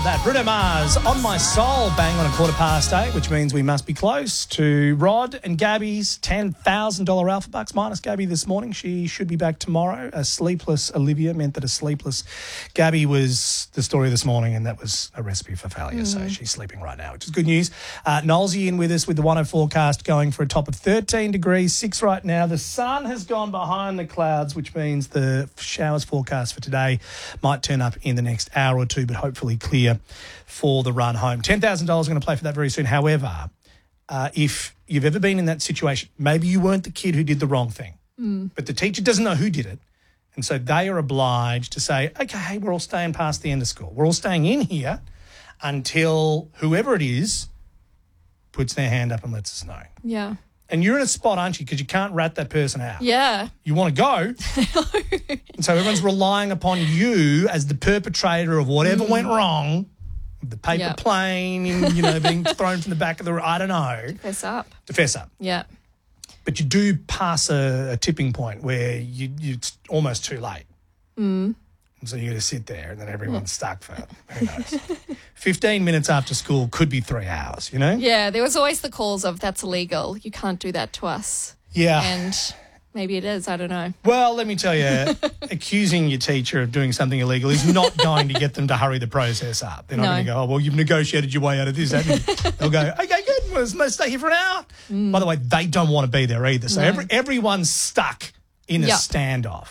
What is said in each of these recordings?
that. Bruno Mars, On My Soul, bang on 8:15, which means we must be close to Rod and Gabby's $10,000 Alpha Bucks, minus Gabby this morning. She should be back tomorrow. A sleepless Olivia meant that a sleepless Gabby was the story this morning, and that was a recipe for failure. So she's sleeping right now, which is good news. Nolesy in with us with the 10 forecast, going for a top of 13 degrees, 6 right now. The sun has gone behind the clouds, which means the showers forecast for today might turn up in the next hour or two, but hopefully clear for the run home. $10,000 going to play for that very soon. However, if you've ever been in that situation, maybe you weren't the kid who did the wrong thing, but the teacher doesn't know who did it, and so they are obliged to say, okay, hey, we're all staying past the end of school. We're all staying in here until whoever it is puts their hand up and lets us know. Yeah. And you're in a spot, aren't you? Because you can't rat that person out. Yeah. You want to go. And so everyone's relying upon you as the perpetrator of whatever went wrong, the paper plane, being thrown from the back of the... I don't know. Fess up. To fess up. Yeah. But you do pass a tipping point where it's almost too late. And so you got to sit there and then everyone's stuck for, who knows, 15 minutes after school could be 3 hours, you know? Yeah, there was always the calls of, that's illegal. You can't do that to us. Yeah. And maybe it is, I don't know. Well, let me tell you, accusing your teacher of doing something illegal is not going to get them to hurry the process up. They're not going to go, oh, well, you've negotiated your way out of this, haven't you? They'll go, okay, good, let's stay here for an hour. By the way, they don't want to be there either. So everyone's stuck in a standoff.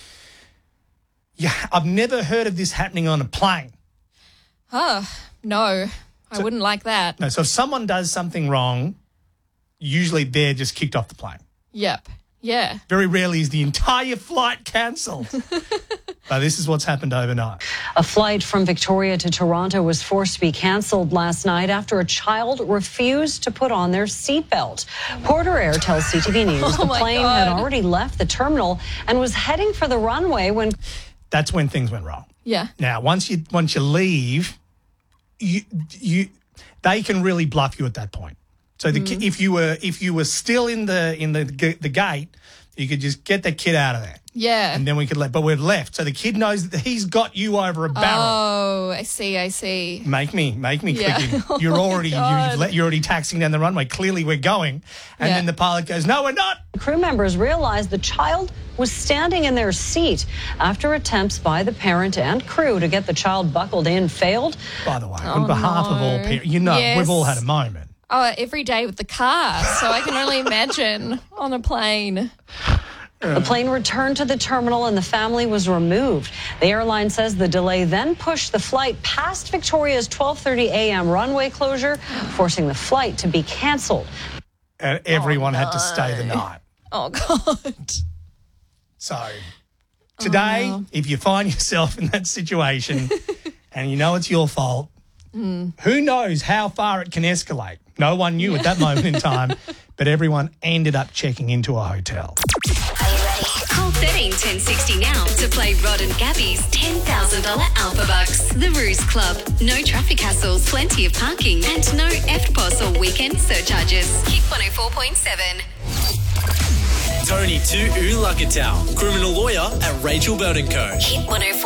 Yeah, I've never heard of this happening on a plane. Oh, no, I wouldn't like that. No, so if someone does something wrong, usually they're just kicked off the plane. Yep, yeah. Very rarely is the entire flight cancelled. But this is what's happened overnight. A flight from Victoria to Toronto was forced to be cancelled last night after a child refused to put on their seatbelt. Porter Air tells CTV News the plane had already left the terminal and was heading for the runway when... That's when things went wrong. Yeah. Now, once you leave, they can really bluff you at that point. So if you were still in the gate, you could just get that kid out of there. Yeah. And then we could but we've left. So the kid knows that he's got you over a barrel. Oh, I see. Make me quickly. You're already you're already taxiing down the runway. Clearly we're going. And then the pilot goes, no, we're not. Crew members realized the child was standing in their seat after attempts by the parent and crew to get the child buckled in failed. By the way, on behalf of all parents, we've all had a moment. Oh, every day with the car. So I can only imagine on a plane. The plane returned to the terminal and the family was removed. The airline says the delay then pushed the flight past Victoria's 12:30 a.m. runway closure, forcing the flight to be cancelled. And everyone had to stay the night. Oh, God. So today, if you find yourself in that situation and you know it's your fault, who knows how far it can escalate? No one knew at that moment in time, but everyone ended up checking into a hotel. Call 13 1060 now to play Rod and Gabby's $10,000 Alpha Bucks. The Ruse Club. No traffic hassles, plenty of parking, and no EFTPOS or weekend surcharges. Hit 104.7. Tony to Ulakatau, criminal lawyer at Rachel Burton Co. Hit 104.